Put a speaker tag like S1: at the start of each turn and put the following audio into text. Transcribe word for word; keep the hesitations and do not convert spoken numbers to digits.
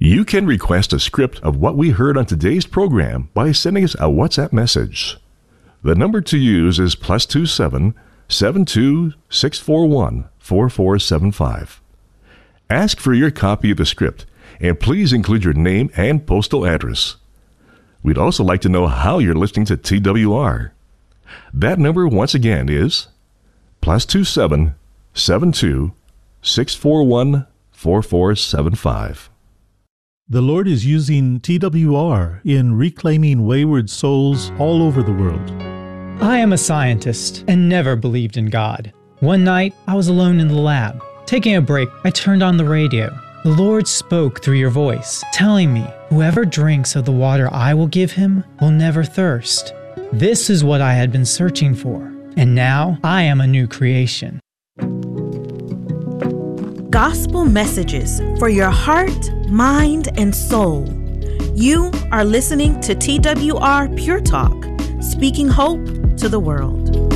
S1: You can request a script of what we heard on today's program by sending us a WhatsApp message. The number to use is plus two seven seven two six four one four four seven five. Ask for your copy of the script, and please include your name and postal address. We'd also like to know how you're listening to T W R. That number, once again, is plus two seven seven two six four one four four seven five.
S2: The Lord is using T W R in reclaiming wayward souls all over the world.
S3: I am a scientist and never believed in God. One night, I was alone in the lab. Taking a break, I turned on the radio. The Lord spoke through your voice, telling me, "Whoever drinks of the water I will give him will never thirst." This is what I had been searching for, and now I am a new creation.
S4: Gospel messages for your heart, mind, and soul. You are listening to T W R Pure Talk, speaking hope to the world.